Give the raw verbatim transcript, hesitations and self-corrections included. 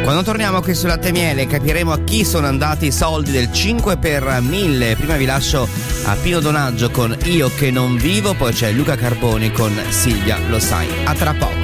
Quando torniamo qui su Latte e Miele capiremo a chi sono andati i soldi del cinque per mille. Prima vi lascio a Pino Donaggio con Io che non vivo, poi c'è Luca Carboni con Silvia, lo sai. A tra poco.